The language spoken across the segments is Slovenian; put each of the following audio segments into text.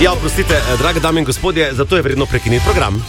Ja, oprostite, drage dame in gospodje, zato je vredno prekiniti program.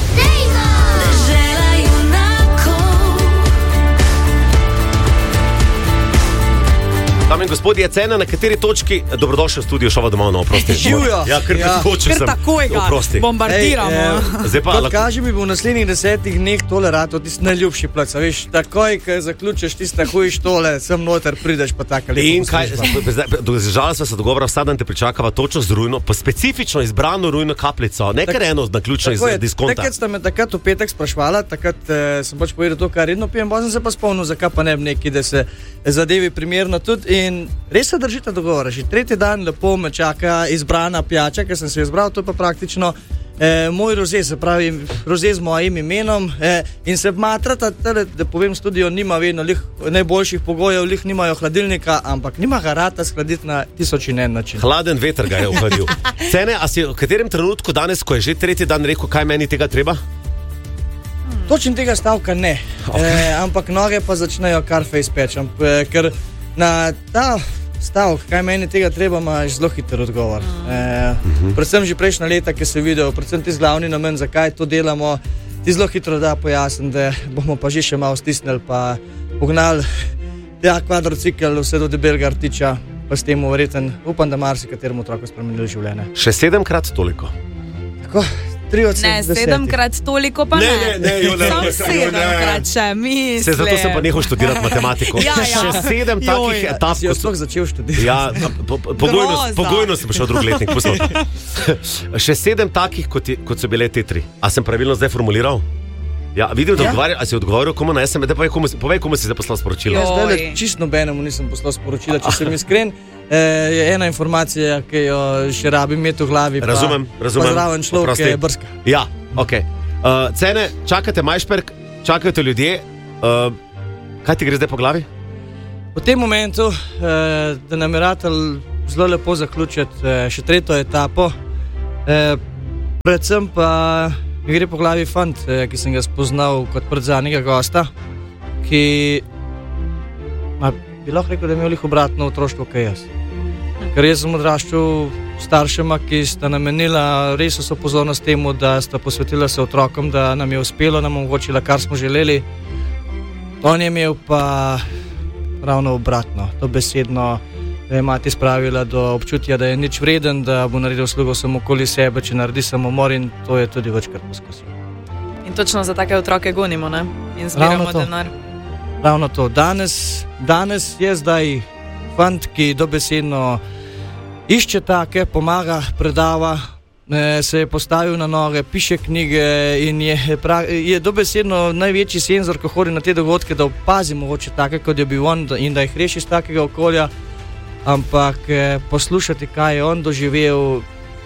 Dame in gospodje, cena na kateri točki? Dobrodošli v studio Šova doma na oprosti. Ja, ker preskočil sem. Ker takoj ga bombardiramo. Zdaj pa, kaži mi bo v naslednjih 10 dneh tole rato, tisti najljubši plac, veš, takoj, ko zaključiš tiste hujiš tole, sem noter, prideš pa taka lepa. In kaj, žal sva se dogovora, vsak dan te pričakava točno z rujno, pa specifično izbrano rujno kapljico, nekaj eno naključno iz diskonta. Takrat sta me takrat v petek sprašvala, takrat sem pač povedal to, kar redno pijem, sem se pa spomnil, zakaj pa ne bi neki, da se zadevi primerno tudi. In res se držite dogovora, že tretji dan lepo me čaka izbrana pijača, ker sem se izbral, to je pa praktično moj roze, se pravi roze z mojim imenom in se matrata, da povem, studio nima vedno najboljših pogojev, nimajo hladilnika, ampak nima ga rata skladiti na 1001 način. Hladen veter ga je ohladil. Cene, a si v katerem trenutku danes, ko je že tretji dan rekel, kaj meni tega treba? Točen tega stavka ne, ampak noge pa začnejo kar face peč, ker na ta stavek, kaj meni tega treba, imaš zelo hiter odgovor. Predvsem že prejšnja leta, ki se videl, predvsem ti glavni namen, zakaj to delamo, ti zelo hitro da pojasnim, da bomo pa že še malo stisnili, pa pognali kvadrocikl vse do debelega rtiča, pa s tem verjeten, upam, da marsikateremu otroku spremenili življenje. Še 7-krat toliko? Tako, 3 od 7. Ne, 7-krat toliko pa ne. Sam 7-krat še, mislim. Se zato sem pa nehal študirati matematiko. Še 7 takih etap. Si jo sploh začel študirati. Ja, pogojno sem šel drugi letnik. Še 7 takih, kot so bile te 3. A sem pravilno zdaj formuliral? Ja, vidim, da odgovarjal, a si odgovoril komu na SMS, povej, komu si zdaj poslal sporočilo. Zdaj čisto nobenemu nisem poslal sporočila, če sem iskren. Je ena informacija, ki jo še rabim imeti v glavi. Razumem. Pa zraven človek, ki je brska. Ja, ok. Cene, čakate Majšperk, čakajo te ljudje. Kaj ti gre zdaj po glavi? V tem momentu, da nameratelj zelo lepo zaključiti še 3. etapo, predvsem pa mi gre po glavi fant, ki sem ga spoznal kot predzadnjega gosta, ki bi lahko rekel, da je imel lih obratno otroštvo, kaj jaz. Ker jaz sem odraščal staršema, ki sta namenila res vso pozornost temu, da sta posvetila se otrokom, da nam je uspelo, nam omogočila, kar smo želeli. On je imel pa ravno obratno, to besedno, da je mati spravila do občutja, da je nič vreden, da bo naredil slugo samo okoli sebe, če naredi samomor, in to je tudi večkrat poskusil. In točno za take otroke gonimo, ne? In zbiramo denar. Ravno to. Danes je zdaj fant, ki dobesedno išče take, pomaga, predava, se je postavil na noge, piše knjige in je dobesedno največji senzor, ko hodi na te dogodke, da opazi mogoče take, kot je bil on, in da jih reši iz takega okolja. Ampak poslušati, kaj je on doživel,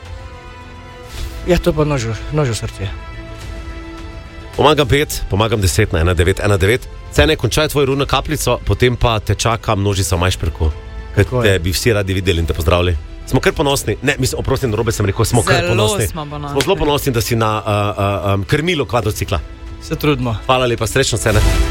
to pa nožo srce. Pomagam 5, pomagam 10 na 1919. Cene, končaj tvojo rujno kapljico, potem pa te čaka množica v Majšperku, ker te bi vsi radi videli in te pozdravili. Smo kar ponosni, oprosti, narobe sem rekel, smo kar ponosni. Smo zelo ponosni, da si na krmilu kvadrocikla. Se trudimo. Hvala lepa, srečno, Cene.